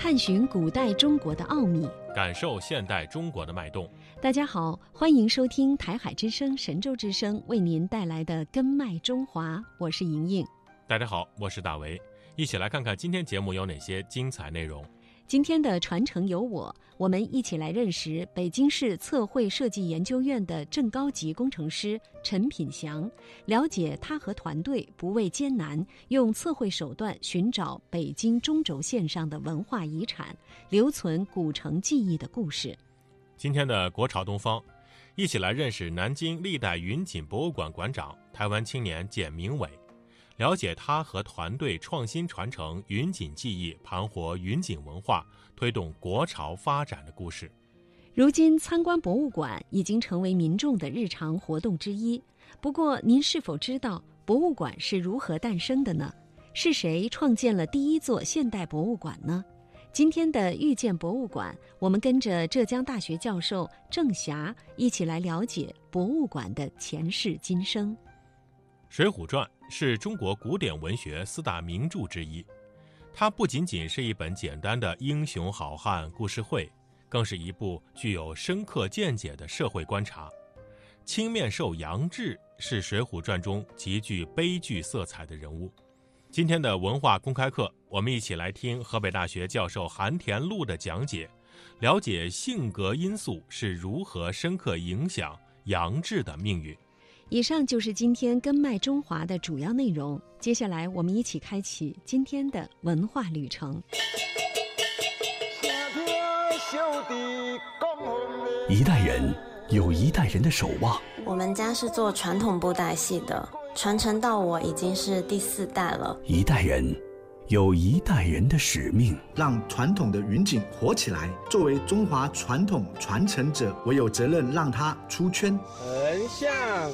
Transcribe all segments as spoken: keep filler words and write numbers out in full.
探寻古代中国的奥秘， 感受现代中国的脉动。 大家好，欢迎收听台海之声、神州之声为您带来的《根脉中华》，我是莹莹。 大家好，我是大为，一起来看看今天节目有哪些精彩内容。 今天的传承有我，我们一起来认识北京市测绘设计研究院的正高级工程师陈品祥，了解他和团队不畏艰难，用测绘手段寻找北京中轴线上的文化遗产，留存古城记忆的故事。 今天的国潮东方，一起来认识南京历代云锦博物馆馆长、台湾青年简明伟，了解他和团队创新传承云锦技艺，盘活云锦文化，推动国潮发展的故事。 如今参观博物馆已经成为民众的日常活动之一。不过您是否知道博物馆是如何诞生的呢？是谁创建了第一座现代博物馆呢？今天的遇见博物馆，我们跟着浙江大学教授郑霞一起来了解博物馆的前世今生。 水浒传是中国古典文学四大名著之一，它不仅仅是一本简单的英雄好汉故事会，更是一部具有深刻见解的社会观察。青面兽杨志是水浒传中极具悲剧色彩的人物。今天的文化公开课，我们一起来听河北大学教授韩田禄的讲解，了解性格因素是如何深刻影响杨志的命运。 以上就是今天根脉中华的主要内容，接下来我们一起开启今天的文化旅程。 一代人有一代人的守望。 我们家是做传统布袋戏的，传承到我已经是第四代了。 一代人有一代人的使命， 让传统的云锦活起来。作为中华传统传承者，我有责任让它出圈。 横向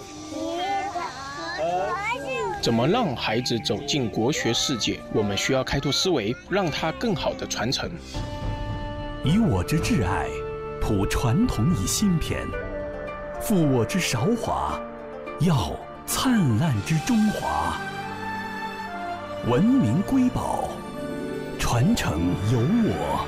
怎么让孩子走进国学世界？我们需要开拓思维，让他更好的传承。 以我之挚爱，谱传统以新篇；负我之韶华，耀灿烂之中华。文明瑰宝，传承有我。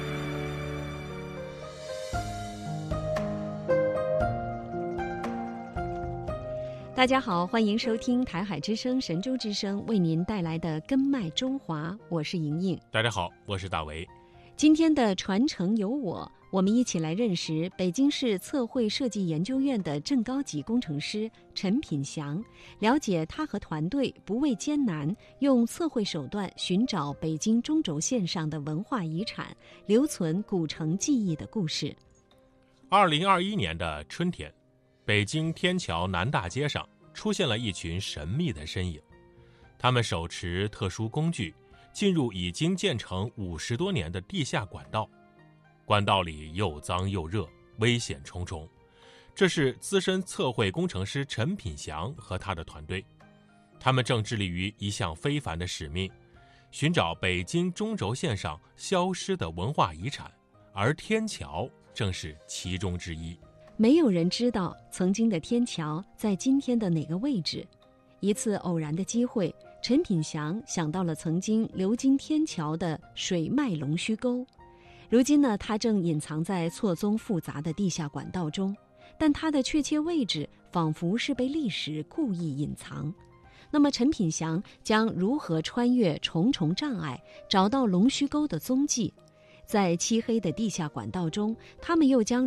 大家好，欢迎收听台海之声、神州之声为您带来的根脉中华，我是莹莹。 大家好，我是大为。 今天的传承有我，我们一起来认识北京市测绘设计研究院的正高级工程师陈品祥，了解他和团队不畏艰难，用测绘手段寻找北京中轴线上的文化遗产，留存古城记忆的故事。 二零二一年的春天，北京天桥南大街上出现了一群神秘的身影，他们手持特殊工具，进入已经建成五十多年的地下管道。管道里又脏又热，危险重重。这是资深测绘工程师陈品祥和他的团队，他们正致力于一项非凡的使命，寻找北京中轴线上消失的文化遗产，而天桥正是其中之一。 没有人知道曾经的天桥在今天的哪个位置。一次偶然的机会，陈品祥想到了曾经流经天桥的水脉龙须沟。如今呢，它正隐藏在错综复杂的地下管道中，但它的确切位置仿佛是被历史故意隐藏。那么陈品祥将如何穿越重重障碍，找到龙须沟的踪迹？在漆黑的地下管道中，他们又将